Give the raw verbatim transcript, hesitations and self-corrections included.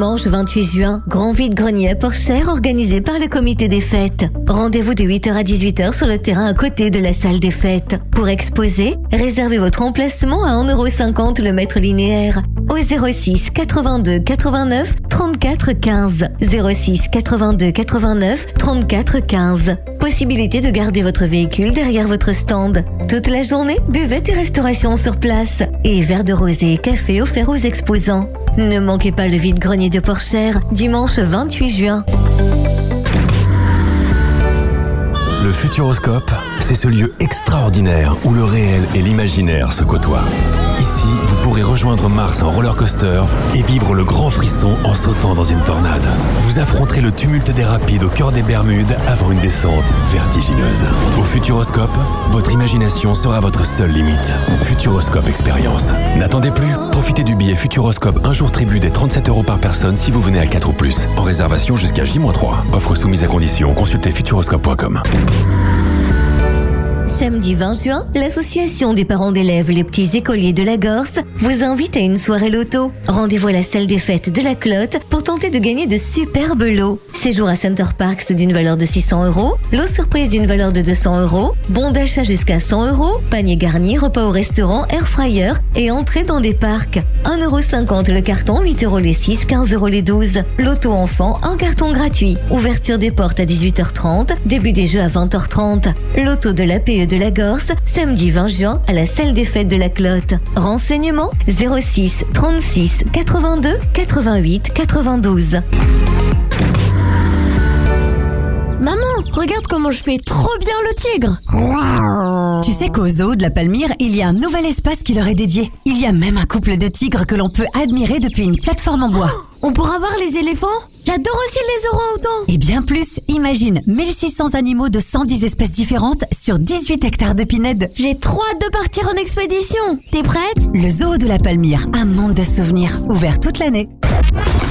Dimanche vingt-huit juin, grand vide-grenier à Porchère organisé par le comité des fêtes. Rendez-vous de huit heures à dix-huit heures sur le terrain à côté de la salle des fêtes. Pour exposer, réservez votre emplacement à un euro cinquante le mètre linéaire au zéro six quatre-vingt-deux quatre-vingt-neuf trente-quatre quinze. zéro six quatre-vingt-deux quatre-vingt-neuf trente-quatre quinze. Possibilité de garder votre véhicule derrière votre stand. Toute la journée, buvette et restauration sur place. Et verre de rosé et café offerts aux exposants. Ne manquez pas le vide-grenier de Porchère, dimanche vingt-huit juin. Le Futuroscope, c'est ce lieu extraordinaire où le réel et l'imaginaire se côtoient. Ici, vous pourrez rejoindre Mars en roller coaster et vivre le grand frisson en sautant dans une tornade. Vous affronterez le tumulte des rapides au cœur des Bermudes avant une descente vertigineuse. Au Futuroscope, votre imagination sera votre seule limite. Futuroscope Expérience. N'attendez plus, profitez du billet Futuroscope un jour tribu des trente-sept euros par personne si vous venez à quatre ou plus. En réservation jusqu'à J moins trois. Offre soumise à condition, consultez futuroscope point com. Samedi vingt juin, l'association des parents d'élèves Les Petits Écoliers de la Gorse vous invite à une soirée loto. Rendez-vous à la salle des fêtes de la Clotte pour tenter de gagner de superbes lots. Séjour à Center Parks d'une valeur de six cents euros, lot surprise d'une valeur de deux cents euros, bon d'achat jusqu'à cent euros, panier garni, repas au restaurant, air fryer et entrée dans des parcs. un euro cinquante le carton, huit euros les six, quinze euros les douze. Loto enfant, un carton gratuit. Ouverture des portes à dix-huit heures trente, début des jeux à vingt heures trente. Loto de l'A P E de la Gorse, samedi vingt juin à la salle des fêtes de la Clotte. Renseignements zéro six trente-six quatre-vingt-deux quatre-vingt-huit quatre-vingt-douze. Maman, regarde comment je fais trop bien le tigre. Tu sais qu'au zoo de la Palmyre, il y a un nouvel espace qui leur est dédié. Il y a même un couple de tigres que l'on peut admirer depuis une plateforme en bois. Oh, on pourra voir les éléphants? J'adore aussi les orang-outans. Et bien plus, imagine mille six cents animaux de cent dix espèces différentes sur dix-huit hectares de pinèdes. J'ai trop hâte de partir en expédition. T'es prête? Le zoo de la Palmyre, un monde de souvenirs, ouvert toute l'année.